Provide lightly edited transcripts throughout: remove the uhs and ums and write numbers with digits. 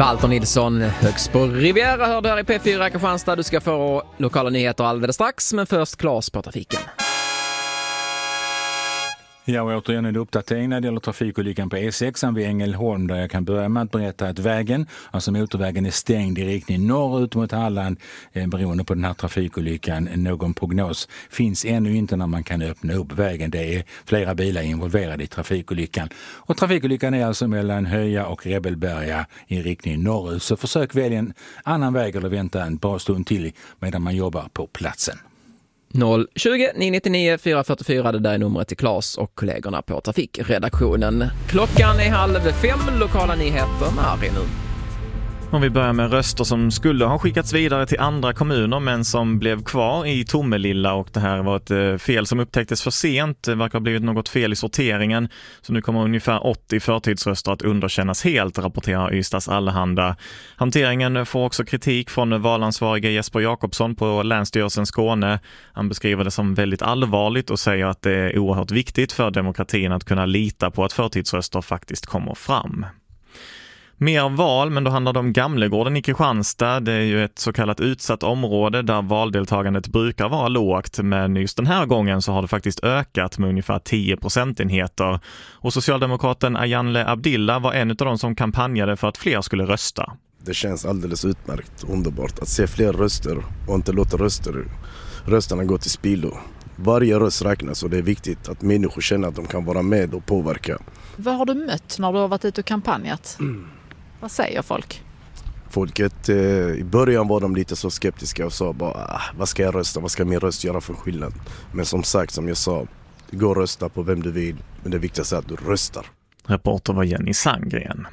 Walter Nilsson, högst på Riviera, hörde här i P4 Kristianstad. Du ska få lokala nyheter alldeles strax, men först Klas på trafiken. Ja, och återigen en uppdatering när det gäller trafikolyckan på E6 vid Ängelholm, där jag kan börja med att berätta att vägen, alltså motorvägen, är stängd i riktning norrut mot Halland beroende på den här trafikolyckan. Någon prognos finns ännu inte när man kan öppna upp vägen. Det är flera bilar involverade i trafikolyckan. Och trafikolyckan är alltså mellan Höja och Rebelberga i riktning norrut. Så försök välja en annan väg eller vänta en bra stund till medan man jobbar på platsen. 020 999 444, det där är numret till Klas och kollegorna på trafikredaktionen. Klockan är 4:30, lokala nyheter med Ari nu. Om vi börjar med röster som skulle ha skickats vidare till andra kommuner men som blev kvar i Tomelilla, och det här var ett fel som upptäcktes för sent. Det verkar ha blivit något fel i sorteringen, så nu kommer ungefär 80 förtidsröster att underkännas helt, rapporterar Ystads Allehanda. Hanteringen får också kritik från valansvariga Jesper Jakobsson på Länsstyrelsen Skåne. Han beskriver det som väldigt allvarligt och säger att det är oerhört viktigt för demokratin att kunna lita på att förtidsröster faktiskt kommer fram. Mer val, men då handlar det om Gamlegården i Kristianstad. Det är ju ett så kallat utsatt område där valdeltagandet brukar vara lågt, men just den här gången så har det faktiskt ökat med ungefär 10 procentenheter. Och socialdemokraten Ayanle Abdillah var en av de som kampanjade för att fler skulle rösta. Det känns alldeles utmärkt, underbart att se fler röster och inte låta rösterna gå till spillo. Varje röst räknas och det är viktigt att människor känner att de kan vara med och påverka. Vad har du mött när du har varit ute och kampanjat? Vad säger folk? Folket, i början var de lite så skeptiska och sa bara, vad ska jag rösta, vad ska min röst göra för skillnad? Men som sagt, som jag sa, gå och rösta på vem du vill, men det viktigaste är att du röstar. Reporter var Jenny Sandgren.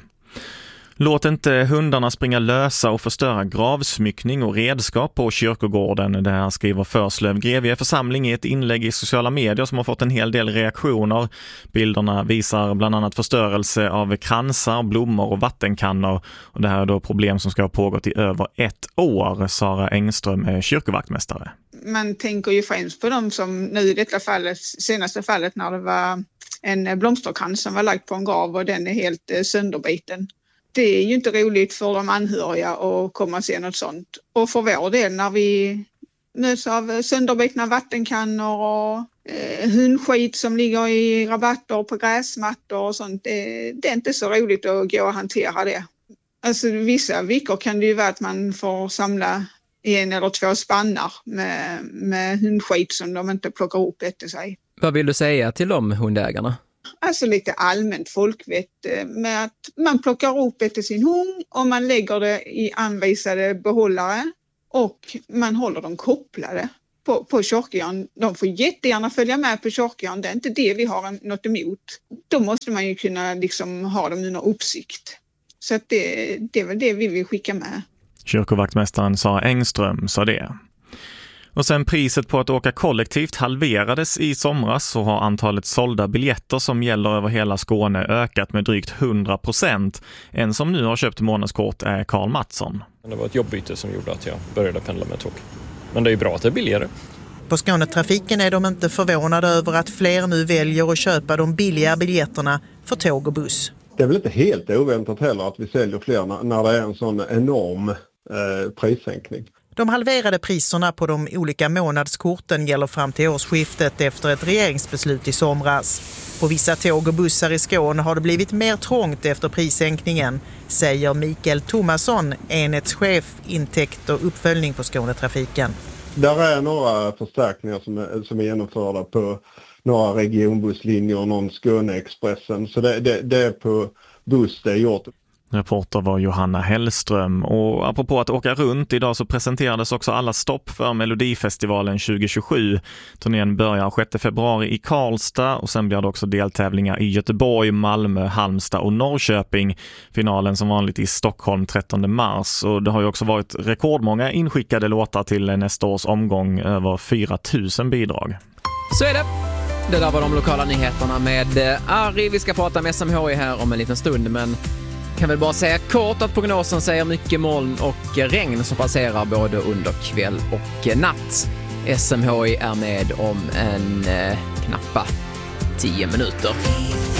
Låt inte hundarna springa lösa och förstöra gravsmyckning och redskap på kyrkogården. Det här skriver Förslöv Grevie församling i ett inlägg i sociala medier som har fått en hel del reaktioner. Bilderna visar bland annat förstörelse av kransar, blommor och vattenkannor. Och det här är då problem som ska ha pågått i över 1 år. Sara Engström är kyrkovaktmästare. Man tänker ju främst på dem som nu i detta fallet, senaste fallet när det var en blomsterkrans som var lagd på en grav och den är helt sönderbiten. Det är ju inte roligt för de anhöriga att komma och se något sånt. Och för vår del när vi möts av sönderbitna vattenkannor och hundskit som ligger i rabatter på gräsmattor och sånt. Det är inte så roligt att gå och hantera det. Alltså vissa veckor kan det ju vara att man får samla 1 eller 2 spannar med hundskit som de inte plockar upp efter sig. Vad vill du säga till de hundägarna? Alltså lite allmänt folkvett med att man plockar upp efter sin hund och man lägger det i anvisade behållare och man håller dem kopplade på kyrkan. De får jättegärna följa med på kyrkan, det är inte det vi har något emot. Då måste man ju kunna liksom ha dem under uppsikt. Så att det är väl det vi vill skicka med. Kyrkovaktmästaren Sara Engström sa det. Och sen priset på att åka kollektivt halverades i somras, så har antalet sålda biljetter som gäller över hela Skåne ökat med drygt 100%. En som nu har köpt månadskort är Karl Mattsson. Det var ett jobbbyte som gjorde att jag började pendla med tåg. Men det är ju bra att det är billigare. På Skånetrafiken är de inte förvånade över att fler nu väljer att köpa de billiga biljetterna för tåg och buss. Det är väl inte helt oväntat heller att vi säljer fler när det är en sån enorm prissänkning. De halverade priserna på de olika månadskorten gäller fram till årsskiftet efter ett regeringsbeslut i somras. På vissa tåg och bussar i Skåne har det blivit mer trångt efter prissänkningen, säger Mikael Thomasson, enhetschef, intäkt och uppföljning på Skånetrafiken. Där är några förstärkningar som är genomförda på några regionbusslinjer och någon Skåneexpressen. Så det är på buss det är gjort. Reporter var Johanna Hellström. Och apropå att åka runt, idag så presenterades också alla stopp för Melodifestivalen 2027. Turnén börjar 6 februari i Karlstad och sen blir det också deltävlingar i Göteborg, Malmö, Halmstad och Norrköping. Finalen som vanligt i Stockholm 13 mars. Och det har ju också varit rekordmånga inskickade låtar till nästa års omgång, över 4 000 bidrag. Så är det. Det där var de lokala nyheterna med Ari. Vi ska prata med SMHI här om en liten stund, men kan väl bara säga kort att prognosen säger mycket moln och regn som passerar både under kväll och natt. SMHI är med om en knappa 10 minuter.